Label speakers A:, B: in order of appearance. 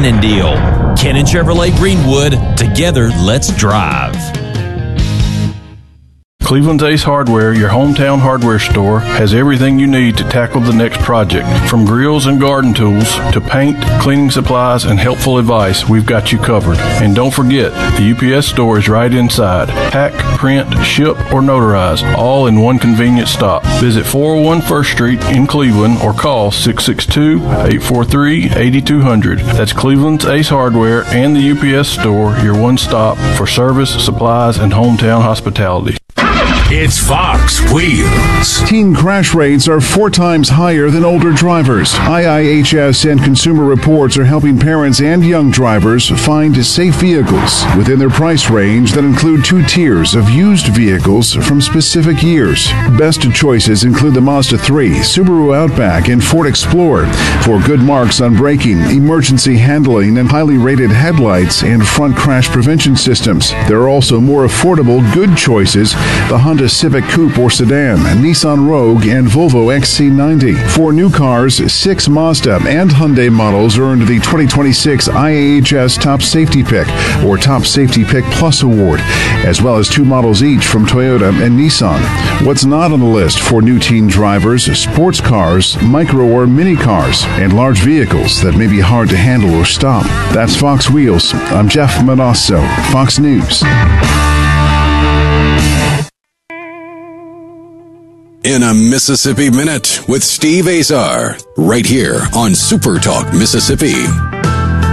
A: winning deal. Cannon Chevrolet Greenwood, together, let's drive.
B: Cleveland's Ace Hardware, your hometown hardware store, has everything you need to tackle the next project. From grills and garden tools to paint, cleaning supplies, and helpful advice, we've got you covered. And don't forget, the UPS store is right inside. Pack, print, ship, or notarize, all in one convenient stop. Visit 401 First Street in Cleveland or call 662-843-8200. That's Cleveland's Ace Hardware and the UPS store, your one stop for service, supplies, and hometown hospitality.
C: It's Fox Wheels.
D: Teen crash rates are 4 times higher than older drivers. IIHS and Consumer Reports are helping parents and young drivers find safe vehicles within their price range that include 2 tiers of used vehicles from specific years. Best choices include the Mazda 3, Subaru Outback, and Ford Explorer for good marks on braking, emergency handling, and highly rated headlights and front crash prevention systems. There are also more affordable good choices, the Honda Civic Coupe or Sedan, Nissan Rogue, and Volvo XC90. For new cars, 6 Mazda and Hyundai models earned the 2026 IIHS Top Safety Pick or Top Safety Pick Plus Award, as well as 2 models each from Toyota and Nissan. What's not on the list for new teen drivers? Sports cars, micro or mini cars, and large vehicles that may be hard to handle or stop. That's Fox Wheels. I'm Jeff Manasso, Fox News.
E: In a Mississippi Minute with Steve Azar, right here on Super Talk Mississippi.